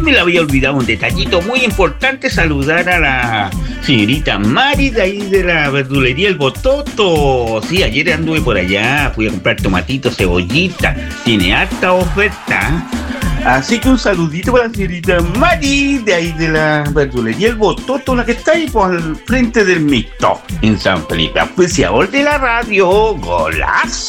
me le había olvidado un detallito muy importante, saludar a la señorita Mari de ahí de la verdulería El Bototo. Sí, ayer anduve por allá, fui a comprar tomatitos, cebollita, tiene harta oferta. Así que un saludito para la señorita Mari de ahí de la verdulería El Bototo, la que está ahí por el frente del mixto en San Felipe, auspiciador de la radio. Golazo.